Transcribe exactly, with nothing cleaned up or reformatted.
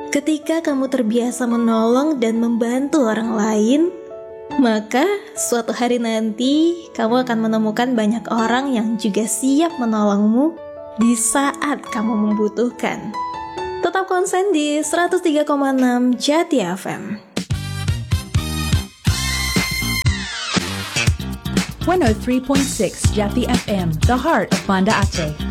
Ketika kamu terbiasa menolong dan membantu orang lain, maka suatu hari nanti kamu akan menemukan banyak orang yang juga siap menolongmu di saat kamu membutuhkan. Tetap konsen di seratus tiga koma enam Jati F M. seratus tiga point enam Jati F M, the heart of Banda Aceh.